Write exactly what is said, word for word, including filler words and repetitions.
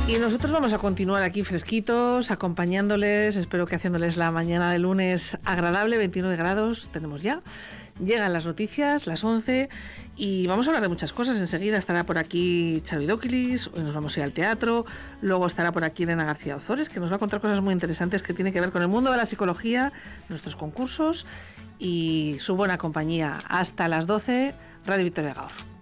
Y nosotros vamos a continuar aquí fresquitos, acompañándoles, espero que haciéndoles la mañana de lunes agradable, veintinueve grados tenemos ya. Llegan las noticias, las once, y vamos a hablar de muchas cosas. Enseguida estará por aquí Charo Idóquilis, hoy nos vamos a ir al teatro, luego estará por aquí Elena García Ozores, que nos va a contar cosas muy interesantes que tienen que ver con el mundo de la psicología, nuestros concursos y su buena compañía. Hasta las doce, Radio Victoria Gaur.